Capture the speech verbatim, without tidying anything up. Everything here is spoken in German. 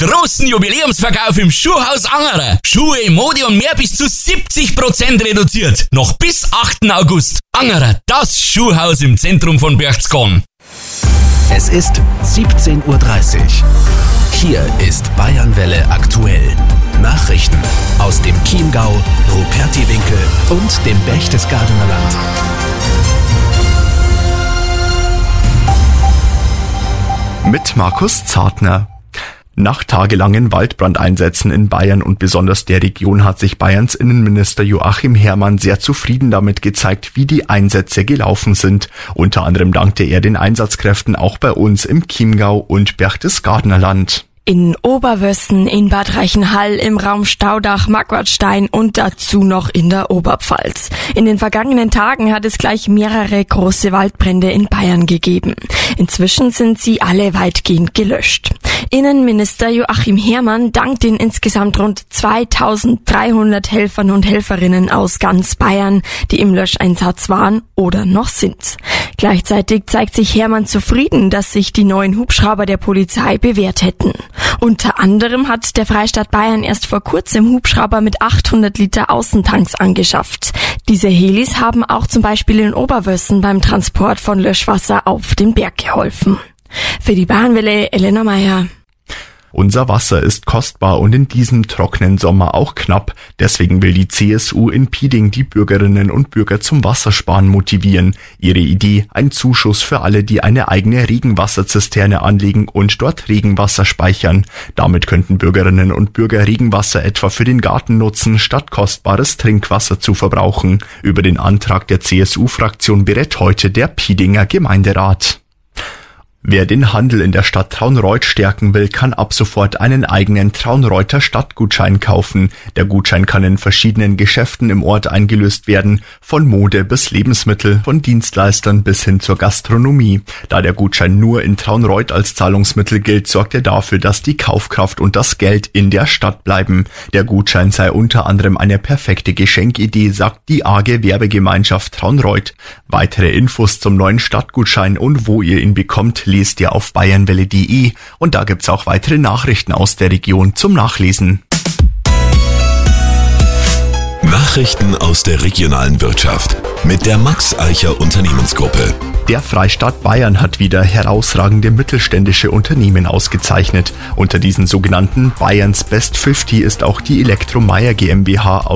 Großen Jubiläumsverkauf im Schuhhaus Angerer. Schuhe, Mode und mehr bis zu siebzig Prozent reduziert. Noch bis achten August. Angerer, das Schuhhaus im Zentrum von Berchtesgaden. Es ist siebzehn Uhr dreißig. Hier ist Bayernwelle aktuell. Nachrichten aus dem Chiemgau, Rupertiwinkel und dem Berchtesgadener Land. Mit Markus Zartner. Nach tagelangen Waldbrandeinsätzen in Bayern und besonders der Region hat sich Bayerns Innenminister Joachim Herrmann sehr zufrieden damit gezeigt, wie die Einsätze gelaufen sind. Unter anderem dankte er den Einsatzkräften auch bei uns im Chiemgau und Berchtesgadener Land. In Oberwössen, in Bad Reichenhall, im Raum Staudach, Marquardstein und dazu noch in der Oberpfalz. In den vergangenen Tagen hat es gleich mehrere große Waldbrände in Bayern gegeben. Inzwischen sind sie alle weitgehend gelöscht. Innenminister Joachim Herrmann dankt den insgesamt rund zweitausenddreihundert Helfern und Helferinnen aus ganz Bayern, die im Löscheinsatz waren oder noch sind. Gleichzeitig zeigt sich Herrmann zufrieden, dass sich die neuen Hubschrauber der Polizei bewährt hätten. Unter anderem hat der Freistaat Bayern erst vor kurzem Hubschrauber mit achthundert Liter Außentanks angeschafft. Diese Helis haben auch zum Beispiel in Oberwössen beim Transport von Löschwasser auf den Berg geholfen. Für die Bayernwelle Elena Meyer. Unser Wasser ist kostbar und in diesem trockenen Sommer auch knapp. Deswegen will die C S U in Pieding die Bürgerinnen und Bürger zum Wassersparen motivieren. Ihre Idee: ein Zuschuss für alle, die eine eigene Regenwasserzisterne anlegen und dort Regenwasser speichern. Damit könnten Bürgerinnen und Bürger Regenwasser etwa für den Garten nutzen, statt kostbares Trinkwasser zu verbrauchen. Über den Antrag der C S U-Fraktion berät heute der Piedinger Gemeinderat. Wer den Handel in der Stadt Traunreut stärken will, kann ab sofort einen eigenen Traunreuter Stadtgutschein kaufen. Der Gutschein kann in verschiedenen Geschäften im Ort eingelöst werden, von Mode bis Lebensmittel, von Dienstleistern bis hin zur Gastronomie. Da der Gutschein nur in Traunreut als Zahlungsmittel gilt, sorgt er dafür, dass die Kaufkraft und das Geld in der Stadt bleiben. Der Gutschein sei unter anderem eine perfekte Geschenkidee, sagt die A G Werbegemeinschaft Traunreut. Weitere Infos zum neuen Stadtgutschein und wo ihr ihn bekommt, lest ihr auf bayernwelle punkt de und da gibt's auch weitere Nachrichten aus der Region zum Nachlesen. Nachrichten aus der regionalen Wirtschaft mit der Max Eicher Unternehmensgruppe. Der Freistaat Bayern hat wieder herausragende mittelständische Unternehmen ausgezeichnet. Unter diesen sogenannten Bayerns Best fünfzig ist auch die Elektromeyer GmbH aus